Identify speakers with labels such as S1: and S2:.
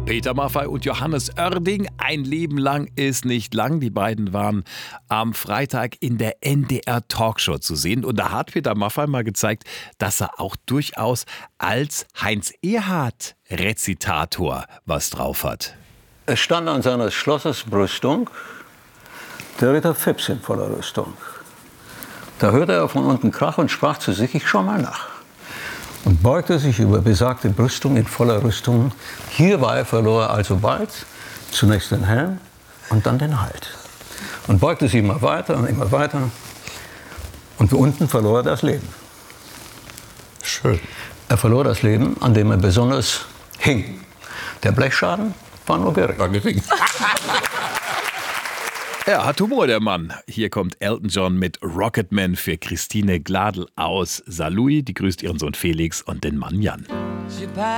S1: Peter Maffay und Johannes Oerding. Ein Leben lang ist nicht lang. Die beiden waren am Freitag in der NDR Talkshow zu sehen. Und da hat Peter Maffay mal gezeigt, dass er auch durchaus als Heinz Erhardt Rezitator was drauf hat.
S2: Es stand an seines Schlosses Brüstung der Ritter Phipps in voller Rüstung. Da hörte er von unten Krach und sprach zu sich, ich schau mal nach. Und beugte sich über besagte Brüstung in voller Rüstung. Hierbei verlor er alsobald zunächst den Helm und dann den Halt. Und beugte sich immer weiter und immer weiter. Und unten verlor er das Leben.
S1: Schön.
S2: Er verlor das Leben, an dem er besonders hing. Der Blechschaden war nur gering.
S1: Er hat Humor, der Mann. Hier kommt Elton John mit Rocketman für Christine Gladl aus Saarlouis. Die grüßt ihren Sohn Felix und den Mann Jan.